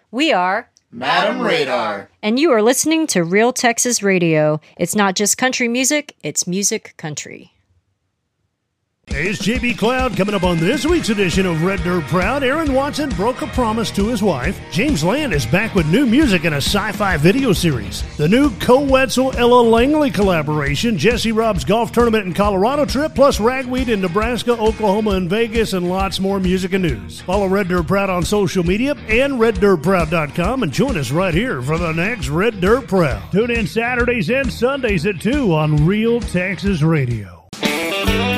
We are Madam Radar. And you are listening to Real Texas Radio. It's not just country music, it's music country. Hey, it's JB Cloud coming up on this week's edition of Red Dirt Proud. Aaron Watson broke a promise to his wife. James Land is back with new music in a sci-fi video series. The new Co-Wetzel-Ella Langley collaboration, Jesse Rob's golf tournament in Colorado trip, plus ragweed in Nebraska, Oklahoma, and Vegas, and lots more music and news. Follow Red Dirt Proud on social media and RedDirtProud.com and join us right here for the next Red Dirt Proud. Tune in Saturdays and Sundays at 2 on Real Texas Radio.